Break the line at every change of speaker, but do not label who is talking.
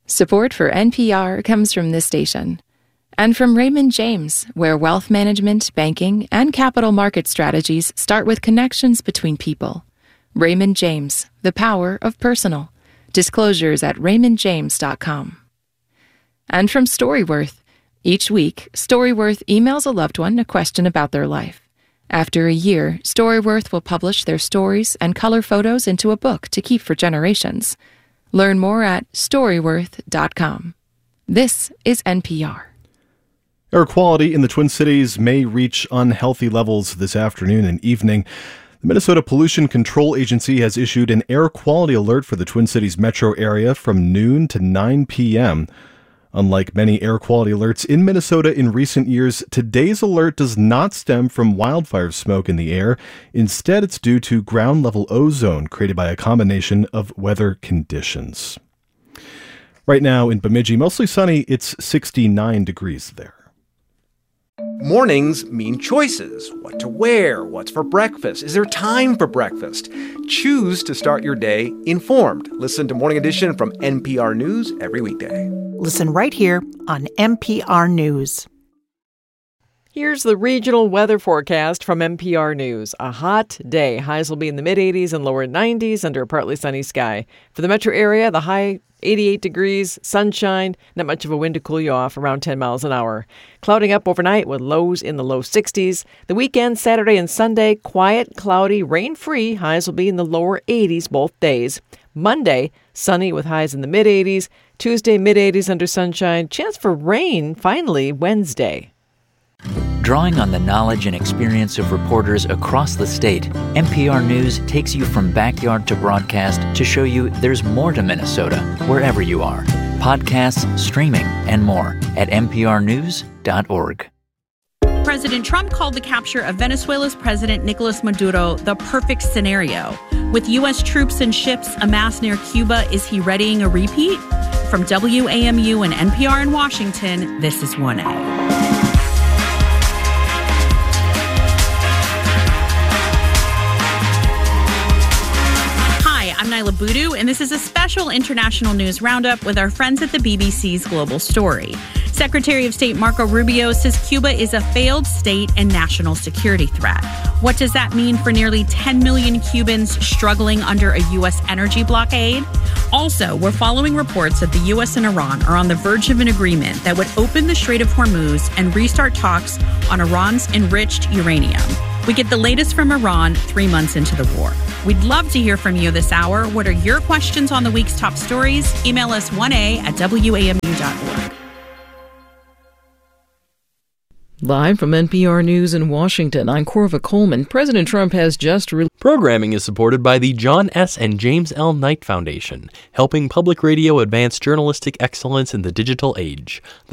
Support for NPR comes from this station and from Raymond James, where wealth management, banking, and capital market strategies start with connections between people. Raymond James, the power of personal. Disclosures at raymondjames.com. And from Storyworth. Each week, Storyworth emails a loved one a question about their life. After a year, Storyworth will publish their stories and color photos into a book to keep for generations. Learn more at Storyworth.com. This is NPR.
Air quality in the Twin Cities may reach unhealthy levels this afternoon and evening. The Minnesota Pollution Control Agency has issued an air quality alert for the Twin Cities metro area from noon to 9 p.m. Unlike many air quality alerts in Minnesota in recent years, today's alert does not stem from wildfire smoke in the air. Instead, it's due to ground-level ozone created by a combination of weather conditions. Right now in Bemidji, mostly sunny, it's 69 degrees there.
Mornings mean choices. What to wear, what's for breakfast, is there time for breakfast? Choose to start your day informed. Listen to Morning Edition from NPR News every weekday.
Listen right here on NPR News.
Here's the regional weather forecast from NPR News. A hot day. Highs will be in the mid-80s and lower 90s under a partly sunny sky. For the metro area, the high 88 degrees, sunshine, not much of a wind to cool you off, around 10 miles an hour. Clouding up overnight with lows in the low 60s. The weekend, Saturday and Sunday, quiet, cloudy, rain-free. Highs will be in the lower 80s both days. Monday, sunny with highs in the mid-80s. Tuesday, mid-80s under sunshine. Chance for rain, finally, Wednesday.
Drawing on the knowledge and experience of reporters across the state, NPR News takes you from backyard to broadcast to show you there's more to Minnesota wherever you are. Podcasts, streaming, and more at nprnews.org.
President Trump called the capture of Venezuela's President Nicolas Maduro the perfect scenario. With U.S. troops and ships amassed near Cuba, is he readying a repeat? From WAMU and NPR in Washington, this is 1A. I'm Nyla Boodoo, and this is a special international news roundup with our friends at the BBC's Global Story. Secretary of State Marco Rubio says Cuba is a failed state and national security threat. What does that mean for nearly 10 million Cubans struggling under a U.S. energy blockade? Also, we're following reports that the U.S. and Iran are on the verge of an agreement that would open the Strait of Hormuz and restart talks on Iran's enriched uranium. We get the latest from Iran 3 months into the war. We'd love to hear from you this hour. What are your questions on the week's top stories? Email us 1a@wamu.org.
Live from NPR News in Washington, I'm Corva Coleman. President Trump has just released...
Programming is supported by the John S. and James L. Knight Foundation, helping public radio advance journalistic excellence in the digital age.